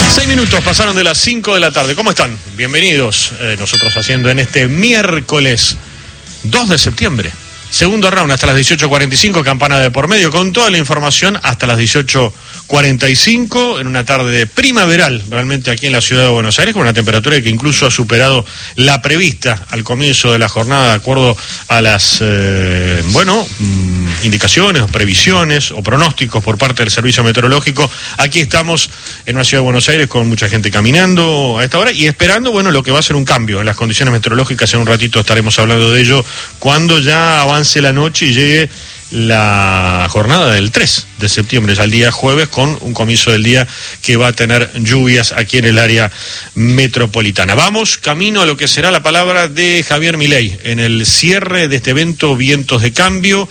6 minutos pasaron de las 5 de la tarde. ¿Cómo están? Bienvenidos. Nosotros haciendo en este miércoles 2 de septiembre. Segundo round hasta las 18:45, campana de por medio, con toda la información hasta las 18:45, en una tarde primaveral, realmente aquí en la ciudad de Buenos Aires, con una temperatura que incluso ha superado la prevista al comienzo de la jornada, de acuerdo a las, indicaciones, o previsiones, o pronósticos por parte del Servicio Meteorológico. Aquí estamos en una ciudad de Buenos Aires con mucha gente caminando a esta hora y esperando, lo que va a ser un cambio en las condiciones meteorológicas. En un ratito estaremos hablando de ello, cuando ya avance la noche y llegue la jornada del 3 de septiembre, es al día jueves, con un comienzo del día que va a tener lluvias aquí en el área metropolitana. Vamos camino a lo que será la palabra de Javier Milei en el cierre de este evento Vientos de Cambio,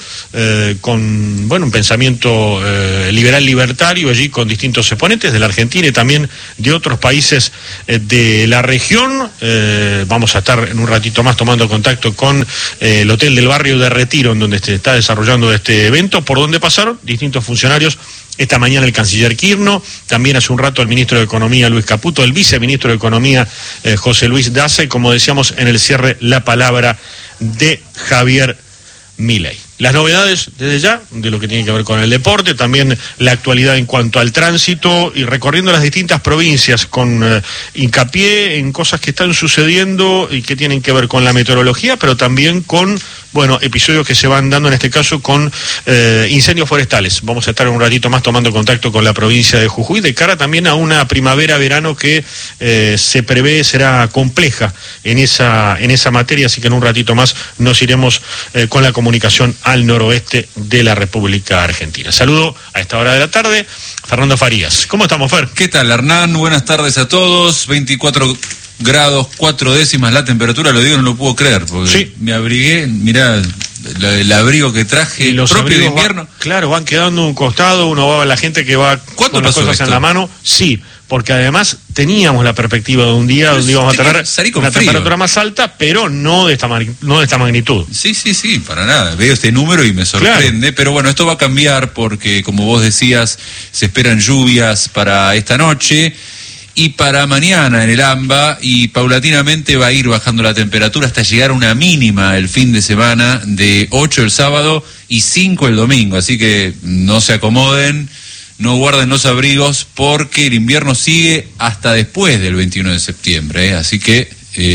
con un pensamiento liberal libertario, allí con distintos exponentes de la Argentina y también de otros países de la región. Vamos a estar en un ratito más tomando contacto con el Hotel del Barrio de Retiro, en donde se está desarrollando este evento, por donde pasaron distintos funcionarios. Esta mañana el canciller Quirno, también hace un rato el ministro de Economía Luis Caputo, el viceministro de Economía José Luis Daza, y como decíamos en el cierre, la palabra de Javier Milei. Las novedades desde ya, de lo que tiene que ver con el deporte, también la actualidad en cuanto al tránsito y recorriendo las distintas provincias con hincapié en cosas que están sucediendo y que tienen que ver con la meteorología, pero también con, episodios que se van dando en este caso con incendios forestales. Vamos a estar un ratito más tomando contacto con la provincia de Jujuy, de cara también a una primavera-verano que se prevé será compleja en esa materia, así que en un ratito más nos iremos con la comunicación al noroeste de la República Argentina. Saludo a esta hora de la tarde, Fernando Farías. ¿Cómo estamos, Fer? ¿Qué tal, Hernán? Buenas tardes a todos. 24 grados 4 décimas la temperatura, lo digo, no lo puedo creer, porque sí, me abrigué, mirá el abrigo que traje, y los propio de invierno. Van quedando un costado, uno va a la gente que va con las cosas en la mano. Sí, porque además teníamos la perspectiva de un día donde íbamos a tener una temperatura más alta, pero no de esta magnitud. Sí, para nada. Veo este número y me sorprende, claro. Pero bueno, esto va a cambiar porque, como vos decías, se esperan lluvias para esta noche y para mañana en el AMBA, y paulatinamente va a ir bajando la temperatura hasta llegar a una mínima el fin de semana de 8 el sábado y 5 el domingo. Así que no se acomoden, no guarden los abrigos, porque el invierno sigue hasta después del 21 de septiembre, Así que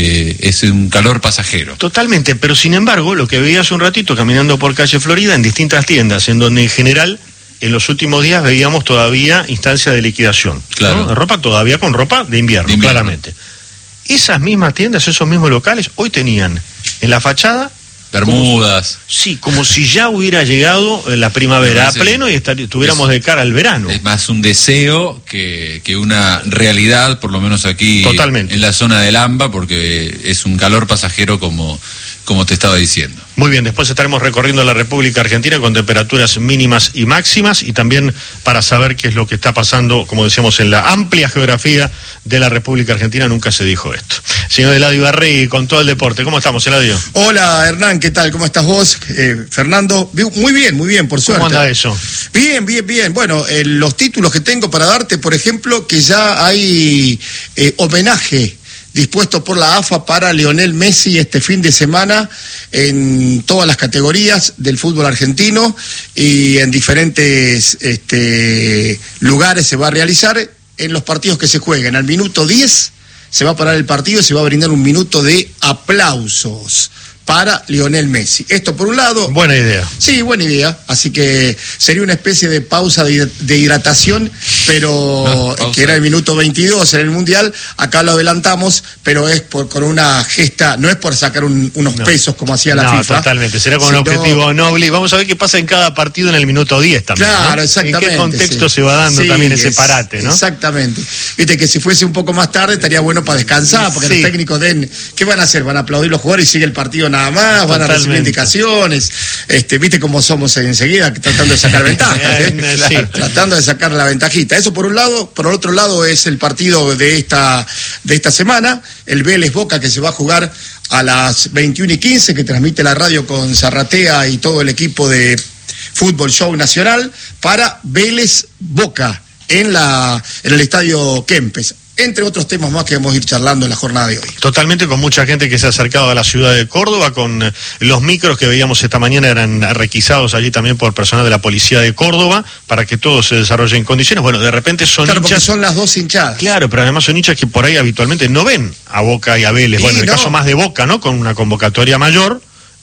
es un calor pasajero. Totalmente, pero sin embargo, lo que veía hace un ratito caminando por calle Florida, en distintas tiendas, en donde en general en los últimos días veíamos todavía instancia de liquidación. Claro. De ropa todavía con ropa de invierno, claramente. Esas mismas tiendas, esos mismos locales, hoy tenían en la fachada bermudas. Como si ya hubiera llegado la primavera a pleno y estuviéramos de cara al verano. Es más un deseo que una realidad, por lo menos aquí. Totalmente. En la zona del AMBA, porque es un calor pasajero como te estaba diciendo. Muy bien, después estaremos recorriendo la República Argentina con temperaturas mínimas y máximas, y también para saber qué es lo que está pasando, como decíamos, en la amplia geografía de la República Argentina. Nunca se dijo esto. Señor Eladio Ibarregui, con todo el deporte. ¿Cómo estamos, Eladio? Hola, Hernán, ¿qué tal? ¿Cómo estás vos? Fernando, muy bien, por suerte. ¿Cómo anda eso? Bien. Bueno, los títulos que tengo para darte, por ejemplo, que ya hay homenaje dispuesto por la AFA para Lionel Messi este fin de semana en todas las categorías del fútbol argentino, y en diferentes lugares se va a realizar en los partidos que se jueguen. Al minuto 10 se va a parar el partido y se va a brindar un minuto de aplausos para Lionel Messi. Esto por un lado. Buena idea. Sí, buena idea. Así que sería una especie de pausa de hidratación, pero que era el minuto 22 en el Mundial. Acá lo adelantamos, pero es con una gesta, no es por sacar unos pesos como hacía la FIFA. Totalmente. Será con un objetivo noble. Y vamos a ver qué pasa en cada partido en el minuto 10 también. Claro, exactamente. En qué contexto se va dando también ese parate, ¿no? Exactamente. Viste que si fuese un poco más tarde estaría bueno para descansar, porque los técnicos ¿qué van a hacer? Van a aplaudir los jugadores y sigue el partido nada más, van a recibir indicaciones, viste cómo somos enseguida tratando de sacar ventajas, tratando de sacar la ventajita. Eso por un lado. Por otro lado es el partido de esta semana, el Vélez Boca, que se va a jugar a las 21:15, que transmite la radio con Zarratea y todo el equipo de Fútbol Show Nacional, para Vélez Boca. en el Estadio Kempes, entre otros temas más que vamos a ir charlando en la jornada de hoy. Totalmente, con mucha gente que se ha acercado a la ciudad de Córdoba, con los micros que veíamos esta mañana eran requisados allí también por personal de la policía de Córdoba, para que todo se desarrolle en condiciones. Bueno, de repente son hinchas... porque son las dos hinchadas. Claro, pero además son hinchas que por ahí habitualmente no ven a Boca y a Vélez. Bueno, en el caso más de Boca, ¿no? Con una convocatoria mayor,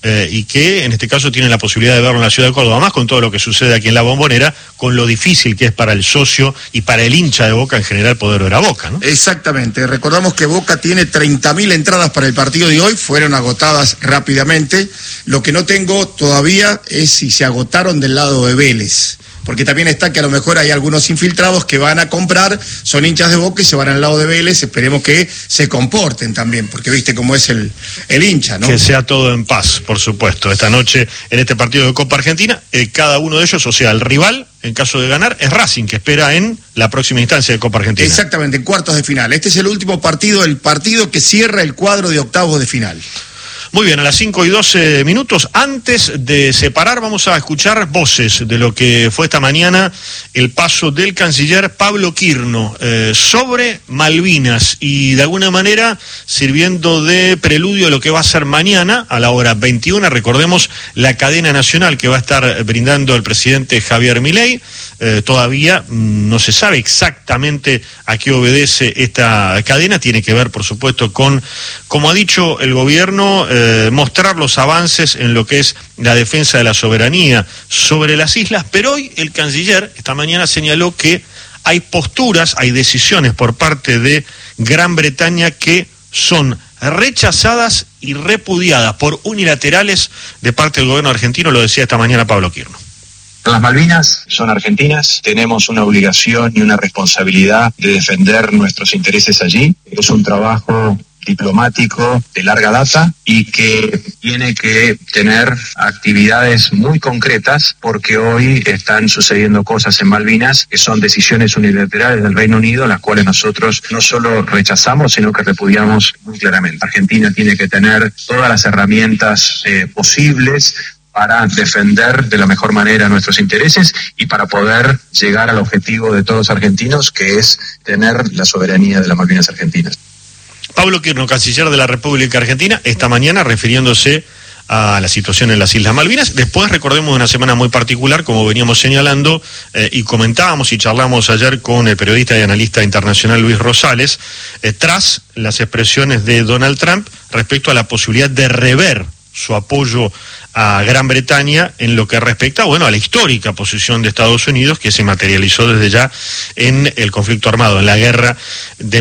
y que en este caso tienen la posibilidad de verlo en la ciudad de Córdoba, más con todo lo que sucede aquí en la Bombonera, con lo difícil que es para el socio y para el hincha de Boca en general poder ver a Boca, ¿no? Exactamente, recordamos que Boca tiene 30.000 entradas para el partido de hoy, fueron agotadas rápidamente. Lo que no tengo todavía es si se agotaron del lado de Vélez, porque también está que a lo mejor hay algunos infiltrados que van a comprar, son hinchas de Boca y se van al lado de Vélez. Esperemos que se comporten también, porque viste cómo es el hincha, ¿no? Que sea todo en paz, por supuesto. Esta noche, en este partido de Copa Argentina, cada uno de ellos, o sea, el rival, en caso de ganar, es Racing, que espera en la próxima instancia de Copa Argentina. Exactamente, en cuartos de final. Este es el último partido, el partido que cierra el cuadro de octavos de final. Muy bien, a las 5:12. Antes de separar, vamos a escuchar voces de lo que fue esta mañana el paso del canciller Pablo Quirno sobre Malvinas, y de alguna manera sirviendo de preludio a lo que va a ser mañana a la hora 21. Recordemos la cadena nacional que va a estar brindando el presidente Javier Milei. Todavía no se sabe exactamente a qué obedece esta cadena. Tiene que ver, por supuesto, con, como ha dicho el gobierno, mostrar los avances en lo que es la defensa de la soberanía sobre las islas. Pero hoy el canciller, esta mañana, señaló que hay posturas, hay decisiones por parte de Gran Bretaña que son rechazadas y repudiadas por unilaterales de parte del gobierno argentino. Lo decía esta mañana Pablo Quirno. Las Malvinas son argentinas, tenemos una obligación y una responsabilidad de defender nuestros intereses allí. Es un trabajo diplomático de larga data y que tiene que tener actividades muy concretas, porque hoy están sucediendo cosas en Malvinas que son decisiones unilaterales del Reino Unido, las cuales nosotros no solo rechazamos, sino que repudiamos muy claramente. Argentina tiene que tener todas las herramientas posibles para defender de la mejor manera nuestros intereses y para poder llegar al objetivo de todos los argentinos, que es tener la soberanía de las Malvinas argentinas. Pablo Quirno, canciller de la República Argentina, esta mañana refiriéndose a la situación en las Islas Malvinas. Después, recordemos, una semana muy particular, como veníamos señalando y comentábamos y charlamos ayer con el periodista y analista internacional Luis Rosales, tras las expresiones de Donald Trump respecto a la posibilidad de rever su apoyo a Gran Bretaña en lo que respecta, bueno, a la histórica posición de Estados Unidos que se materializó desde ya en el conflicto armado, en la guerra de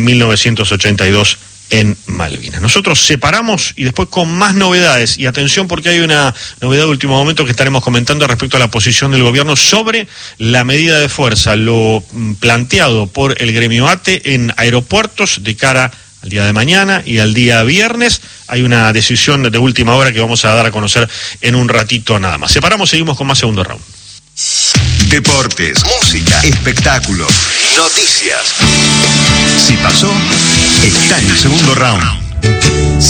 1982 en Malvinas. Nosotros separamos y después con más novedades, y atención porque hay una novedad de último momento que estaremos comentando respecto a la posición del gobierno sobre la medida de fuerza, lo planteado por el gremio ATE en aeropuertos de cara al día de mañana y al día viernes. Hay una decisión de última hora que vamos a dar a conocer en un ratito nada más. Separamos, seguimos con más segundo round. Deportes, música, espectáculos, noticias. Si pasó, está en el segundo round.